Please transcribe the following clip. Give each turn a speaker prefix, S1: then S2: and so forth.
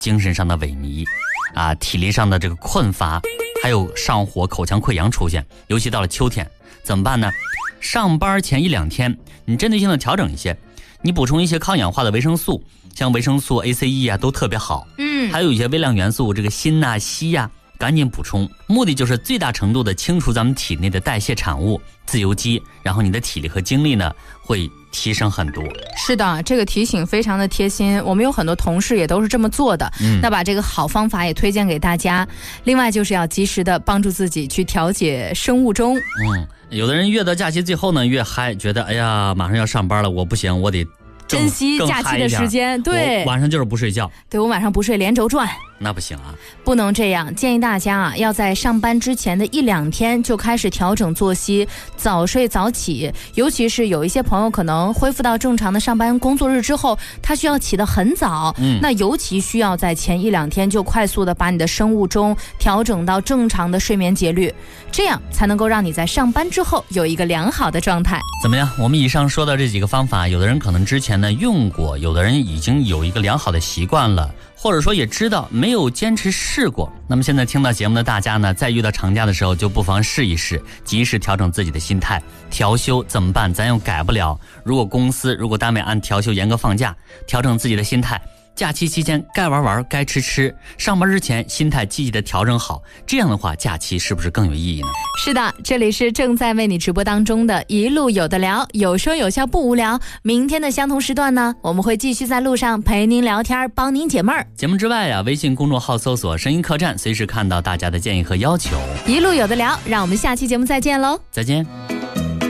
S1: 精神上的萎靡啊，体力上的这个困乏，还有上火、口腔溃疡出现。尤其到了秋天，怎么办呢？上班前1-2天，你针对性的调整一些，你补充一些抗氧化的维生素，像维生素 A、C、E 啊都特别好。还有一些微量元素，这个锌啊、硒啊，赶紧补充，目的就是最大程度的清除咱们体内的代谢产物自由基，然后你的体力和精力呢会提升很多。
S2: 是的，这个提醒非常的贴心，我们有很多同事也都是这么做的。那把这个好方法也推荐给大家。另外就是要及时的帮助自己去调节生物钟。
S1: 有的人越到假期最后呢越嗨，觉得哎呀马上要上班了，我不行，我得
S2: 珍惜假期的时间。对，
S1: 我晚上就是不睡觉。
S2: 对，我晚上不睡连轴转。
S1: 那不行啊，
S2: 不能这样。建议大家啊，要在上班之前的1-2天就开始调整作息，早睡早起。尤其是有一些朋友可能恢复到正常的上班工作日之后，他需要起得很早。那尤其需要在前1-2天就快速的把你的生物钟调整到正常的睡眠节律，这样才能够让你在上班之后有一个良好的状态。
S1: 怎么样？我们以上说到这几个方法，有的人可能之前呢用过，有的人已经有一个良好的习惯了，或者说也知道没有坚持试过。那么现在听到节目的大家呢，在遇到长假的时候就不妨试一试，及时调整自己的心态。调休怎么办？咱又改不了。如果公司如果单位按调休严格放假，调整自己的心态，假期期间该玩玩该吃吃，上班之前心态积极的调整好，这样的话假期是不是更有意义呢？
S2: 是的，这里是正在为你直播当中的一路有的聊，有说有笑不无聊。明天的相同时段呢，我们会继续在路上陪您聊天，帮您解闷儿。
S1: 节目之外啊，微信公众号搜索声音客栈，随时看到大家的建议和要求。
S2: 一路有的聊，让我们下期节目再见喽。
S1: 再见。